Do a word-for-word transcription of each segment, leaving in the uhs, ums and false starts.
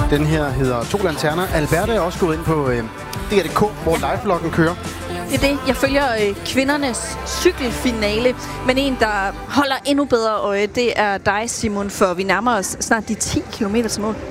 Den her hedder To Lanterner. Alberte er også gået ind på øh, D R punktum D K, hvor live-bloggen kører. Det er det. Jeg følger øh, kvindernes cykelfinale, men en, der holder endnu bedre øje, det er dig, Simon, for vi nærmer os snart de ti kilometer til mål.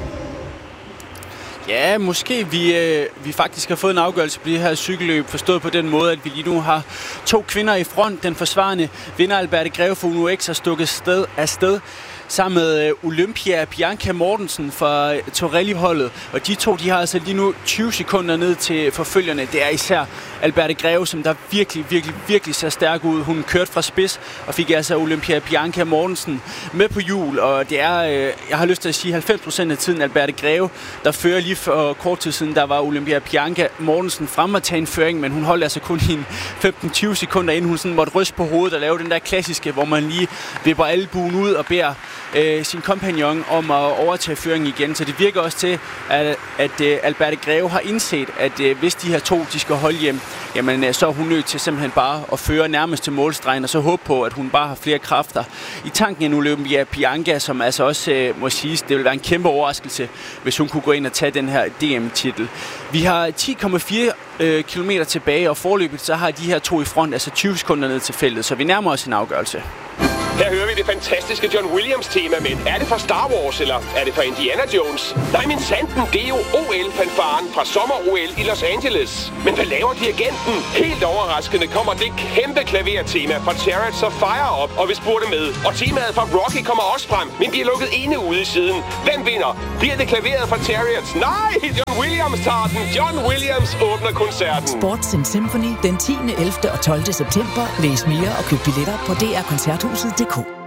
Ja, måske vi, øh, vi faktisk har fået en afgørelse på det her cykelløb, forstået på den måde, at vi lige nu har to kvinder i front. Den forsvarende vinder Alberte Greve for Uno X har stukket sted afsted sammen med Olympia Bianca Mortensen fra Torelli-holdet. Og de to, de har altså lige nu tyve sekunder ned til forfølgerne. Det er især Alberte Greve, som der virkelig, virkelig, virkelig ser stærk ud. Hun kørte fra spids og fik altså Olympia Bianca Mortensen med på hjul. Og det er, jeg har lyst til at sige, halvfems procent af tiden Alberte Greve, der fører lige for kort tid siden. Der var Olympia Bianca Mortensen frem at tage en føring, men hun holdt altså kun i femten til tyve sekunder, inden hun sådan måtte ryste på hovedet og lave den der klassiske, hvor man lige vipper albuen ud og beder Øh, sin kompagnon om at overtage føringen igen. Så det virker også til, at, at uh, Alberte Greve har indset, at uh, hvis de her to de skal holde hjem, jamen uh, så er hun nødt til simpelthen bare at føre nærmest til målstregen, og så håbe på, at hun bare har flere kræfter i tanken end Olympia Bianca, som altså også uh, må siges, det vil være en kæmpe overraskelse, hvis hun kunne gå ind og tage den her D M-titel. Vi har ti komma fire øh, kilometer tilbage, og forløbet så har de her to i front, altså tyve sekunder ned til feltet, så vi nærmer os en afgørelse. Her hører vi det fantastiske John Williams-tema, men er det fra Star Wars, eller er det fra Indiana Jones? Nej, men sanden, det er jo O L-fanfaren fra sommer-O L i Los Angeles. Men hvad laver dirigenten? Helt overraskende kommer det kæmpe klavertema fra Chariots of Fire op, og vi spurgte med. Og temaet fra Rocky kommer også frem, men bliver lukket ene ude i siden. Hvem vinder? Bliver det klaveret fra Chariots? Nej, John Williams tager den. John Williams åbner koncerten. Sports and Symphony den tiende, ellevte og tolvte september. Læs mere og køb billetter på d r koncerthuset punktum d k.